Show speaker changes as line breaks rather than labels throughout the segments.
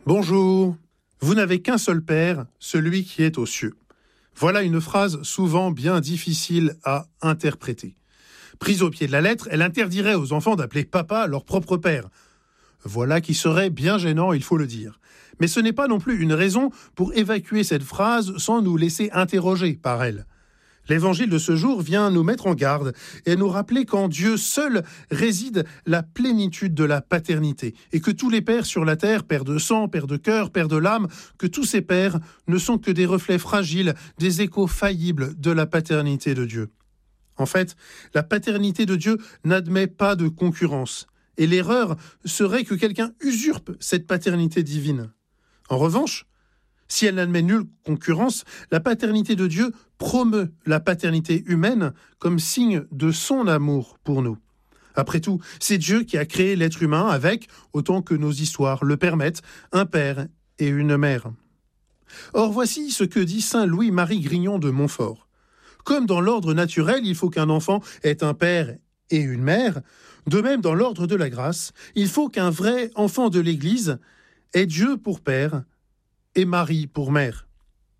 Bonjour, vous n'avez qu'un seul Père, celui qui est aux cieux. Voilà une phrase souvent bien difficile à interpréter. Prise au pied de la lettre, elle interdirait aux enfants d'appeler papa leur propre père. Voilà qui serait bien gênant, il faut le dire. Mais ce n'est pas non plus une raison pour évacuer cette phrase sans nous laisser interroger par elle. L'évangile de ce jour vient nous mettre en garde et nous rappeler qu'en Dieu seul réside la plénitude de la paternité et que tous les pères sur la terre, pères de sang, pères de cœur, pères de l'âme, que tous ces pères ne sont que des reflets fragiles, des échos faillibles de la paternité de Dieu. En fait, la paternité de Dieu n'admet pas de concurrence et l'erreur serait que quelqu'un usurpe cette paternité divine. En revanche, si elle n'admet nulle concurrence, la paternité de Dieu promeut la paternité humaine comme signe de son amour pour nous. Après tout, c'est Dieu qui a créé l'être humain avec, autant que nos histoires le permettent, un père et une mère. Or, voici ce que dit saint Louis-Marie Grignon de Montfort. Comme dans l'ordre naturel, il faut qu'un enfant ait un père et une mère, de même dans l'ordre de la grâce, il faut qu'un vrai enfant de l'Église ait Dieu pour père et Marie pour mère.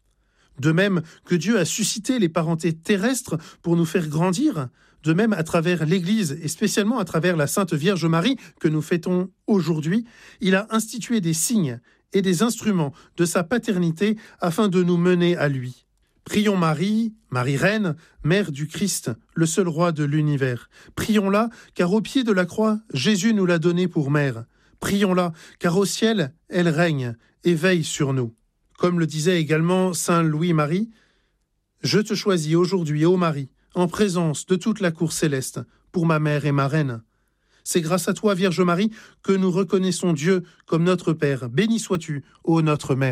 De même que Dieu a suscité les parentés terrestres pour nous faire grandir, de même à travers l'Église et spécialement à travers la Sainte Vierge Marie que nous fêtons aujourd'hui, il a institué des signes et des instruments de sa paternité afin de nous mener à lui. Prions Marie, Marie Reine, Mère du Christ, le seul roi de l'univers. Prions-la, car au pied de la croix, Jésus nous l'a donnée pour mère. Prions-la, car au ciel, elle règne et veille sur nous. Comme le disait également saint Louis-Marie, « Je te choisis aujourd'hui, ô Marie, en présence de toute la cour céleste, pour ma mère et ma reine. C'est grâce à toi, Vierge Marie, que nous reconnaissons Dieu comme notre Père. Béni sois-tu, ô notre Mère. »